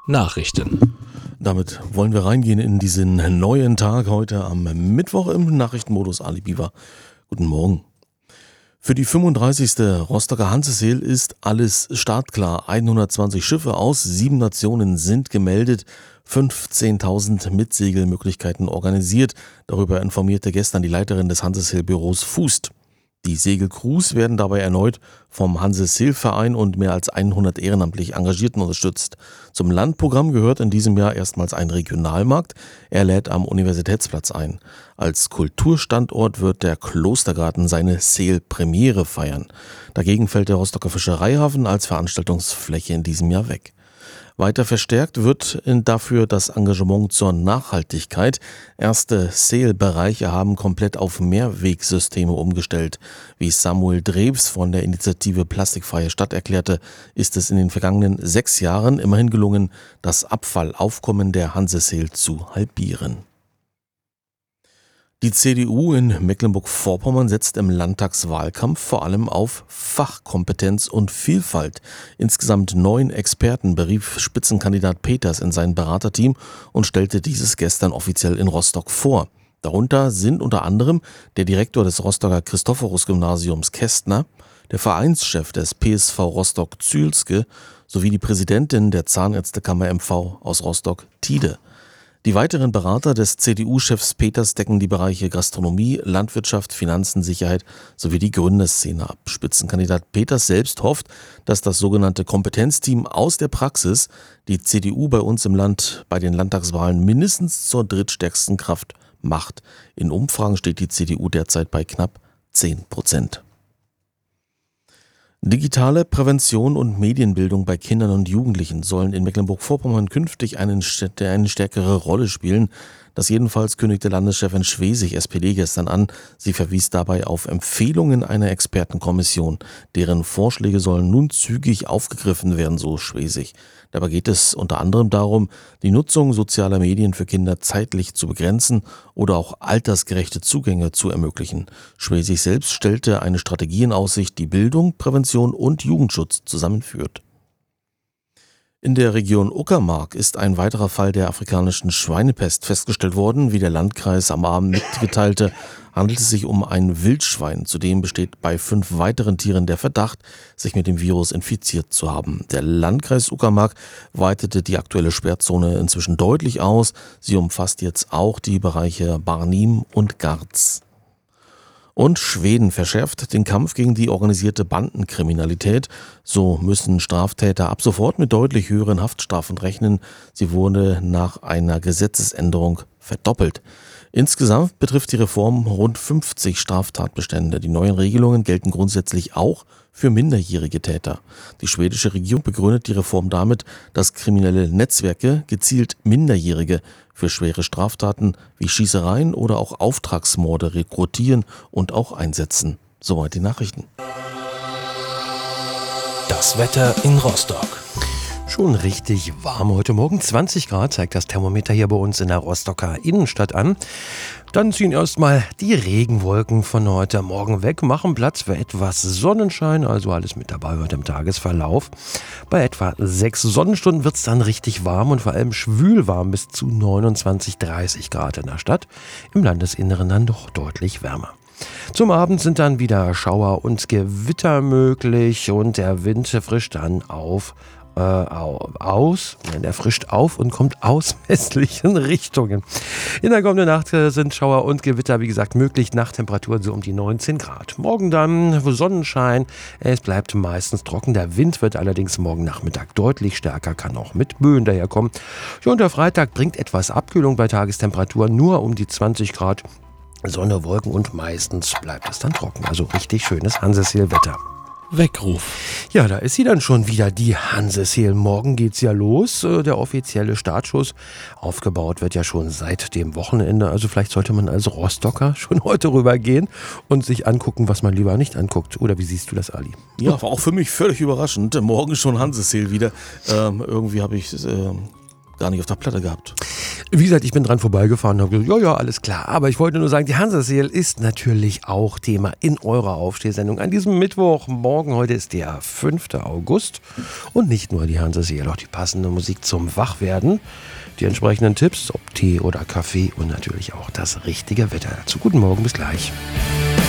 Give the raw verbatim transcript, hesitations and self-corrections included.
Nachrichten. Damit wollen wir reingehen in diesen neuen Tag heute am Mittwoch im Nachrichtenmodus. Ali Biwa, guten Morgen. Für die fünfunddreißigste Rostocker Hanseseel ist alles startklar. hundertzwanzig Schiffe aus sieben Nationen sind gemeldet, fünfzehntausend Mitsegelmöglichkeiten organisiert. Darüber informierte gestern die Leiterin des Hanseseel-Büros Fußt. Die Segelcrews werden dabei erneut vom Hanseseel-Verein und mehr als hundert ehrenamtlich Engagierten unterstützt. Zum Landprogramm gehört in diesem Jahr erstmals ein Regionalmarkt. Er lädt am Universitätsplatz ein. Als Kulturstandort wird der Klostergarten seine Seel-Premiere feiern. Dagegen fällt der Rostocker Fischereihafen als Veranstaltungsfläche in diesem Jahr weg. Weiter verstärkt wird dafür das Engagement zur Nachhaltigkeit. Erste Seel-Bereiche haben komplett auf Mehrwegsysteme umgestellt. Wie Samuel Drews von der Initiative Plastikfreie Stadt erklärte, ist es in den vergangenen sechs Jahren immerhin gelungen, das Abfallaufkommen der Hanseseel zu halbieren. Die C D U in Mecklenburg-Vorpommern setzt im Landtagswahlkampf vor allem auf Fachkompetenz und Vielfalt. Insgesamt neun Experten berief Spitzenkandidat Peters in sein Beraterteam und stellte dieses gestern offiziell in Rostock vor. Darunter sind unter anderem der Direktor des Rostocker Christophorus-Gymnasiums Kästner, der Vereinschef des P S V Rostock Zühlske sowie die Präsidentin der Zahnärztekammer M V aus Rostock Tide. Die weiteren Berater des C D U-Chefs Peters decken die Bereiche Gastronomie, Landwirtschaft, Finanzen, Sicherheit sowie die Gründerszene ab. Spitzenkandidat Peters selbst hofft, dass das sogenannte Kompetenzteam aus der Praxis die C D U bei uns im Land bei den Landtagswahlen mindestens zur drittstärksten Kraft macht. In Umfragen steht die C D U derzeit bei knapp zehn Prozent. Digitale Prävention und Medienbildung bei Kindern und Jugendlichen sollen in Mecklenburg-Vorpommern künftig eine, eine stärkere Rolle spielen. Das jedenfalls kündigte Landeschefin Schwesig S P D gestern an. Sie verwies dabei auf Empfehlungen einer Expertenkommission. Deren Vorschläge sollen nun zügig aufgegriffen werden, so Schwesig. Dabei geht es unter anderem darum, die Nutzung sozialer Medien für Kinder zeitlich zu begrenzen oder auch altersgerechte Zugänge zu ermöglichen. Schwesig selbst stellte eine Strategie in Aussicht, die Bildung, Prävention und Jugendschutz zusammenführt. In der Region Uckermark ist ein weiterer Fall der afrikanischen Schweinepest festgestellt worden. Wie der Landkreis am Abend mitgeteilte, handelt es sich um ein Wildschwein. Zudem besteht bei fünf weiteren Tieren der Verdacht, sich mit dem Virus infiziert zu haben. Der Landkreis Uckermark weitete die aktuelle Sperrzone inzwischen deutlich aus. Sie umfasst jetzt auch die Bereiche Barnim und Garz. Und Schweden verschärft den Kampf gegen die organisierte Bandenkriminalität. So müssen Straftäter ab sofort mit deutlich höheren Haftstrafen rechnen. Sie wurde nach einer Gesetzesänderung verdoppelt. Insgesamt betrifft die Reform rund fünfzig Straftatbestände. Die neuen Regelungen gelten grundsätzlich auch für minderjährige Täter. Die schwedische Regierung begründet die Reform damit, dass kriminelle Netzwerke gezielt Minderjährige für schwere Straftaten wie Schießereien oder auch Auftragsmorde rekrutieren und auch einsetzen. Soweit die Nachrichten. Das Wetter in Rostock. Schon richtig warm heute Morgen. zwanzig Grad zeigt das Thermometer hier bei uns in der Rostocker Innenstadt an. Dann ziehen erstmal die Regenwolken von heute Morgen weg, machen Platz für etwas Sonnenschein, also alles mit dabei heute im Tagesverlauf. Bei etwa sechs Sonnenstunden wird es dann richtig warm und vor allem schwülwarm bis zu neunundzwanzig, dreißig Grad in der Stadt. Im Landesinneren dann doch deutlich wärmer. Zum Abend sind dann wieder Schauer und Gewitter möglich und der Wind frischt dann auf. Äh, aus, nein, er frischt auf und kommt aus westlichen Richtungen. In der kommenden Nacht äh, sind Schauer und Gewitter, wie gesagt, möglich. Nachttemperaturen so um die neunzehn Grad. Morgen dann Sonnenschein. Es bleibt meistens trocken. Der Wind wird allerdings morgen Nachmittag deutlich stärker, kann auch mit Böen daherkommen. Ja, und der Freitag bringt etwas Abkühlung bei Tagestemperaturen, nur um die zwanzig Grad. Sonne, Wolken und meistens bleibt es dann trocken. Also richtig schönes Hanseseel-Wetter. Weckruf. Ja, da ist sie dann schon wieder, die Hanseseel. Morgen geht's ja los, der offizielle Startschuss. Aufgebaut wird ja schon seit dem Wochenende. Also vielleicht sollte man als Rostocker schon heute rübergehen und sich angucken, was man lieber nicht anguckt. Oder wie siehst du das, Ali? Ja, war auch für mich völlig überraschend. Morgen schon Hanseseel wieder. Ähm, irgendwie habe ich... Ähm gar nicht auf der Platte gehabt. Wie gesagt, ich bin dran vorbeigefahren und habe gesagt, ja, ja, alles klar. Aber ich wollte nur sagen, die Hansa-Seel ist natürlich auch Thema in eurer Aufstehsendung an diesem Mittwochmorgen. Heute ist der fünfte August. Und nicht nur die Hansa-Seel, auch die passende Musik zum Wachwerden. Die entsprechenden Tipps, ob Tee oder Kaffee und natürlich auch das richtige Wetter dazu. Guten Morgen, bis gleich.